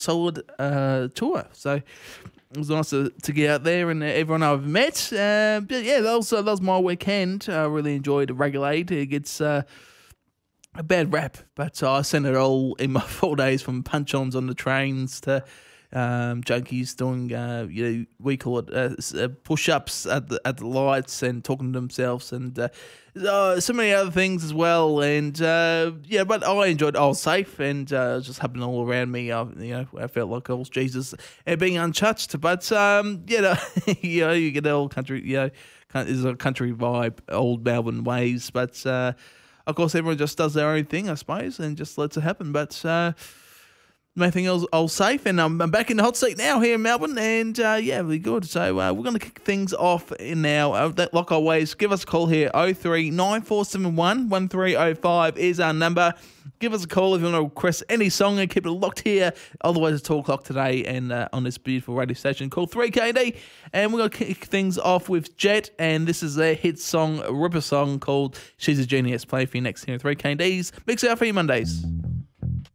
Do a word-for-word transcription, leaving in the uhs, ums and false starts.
solid uh, tour. So it was nice to, to get out there and everyone I've met. Uh, but yeah, that was, uh, that was my weekend. I really enjoyed Regulate. It gets uh, a bad rap, but I sent it all in my four days from punch-ons on the trains to um, junkies doing, uh, you know, we call it uh, push-ups at the, at the lights and talking to themselves and uh, uh, so many other things as well. And uh, yeah, but I enjoyed it. I was safe and uh, it was just happening all around me. I, you know, I felt like I was Jesus and being untouched. But um, you know, you know, you get the old country, you know, there's a country vibe, old Melbourne ways. But uh, of course, everyone just does their own thing, I suppose, and just lets it happen. But uh, main thing I was, I was safe, and I'm, I'm back in the hot seat now here in Melbourne, and uh, yeah, really good. So uh, we're going to kick things off in now. Uh, that, like always, give us a call here. oh three nine four seven one one three oh five is our number. Give us a call if you want to request any song and keep it locked here. Otherwise, it's two o'clock today and uh, on this beautiful radio station called three K D. And we're going to kick things off with Jet, and this is their hit song, Ripper song called She's a Genius. Play for you next here in three K Ds. Mix it out for you Mondays.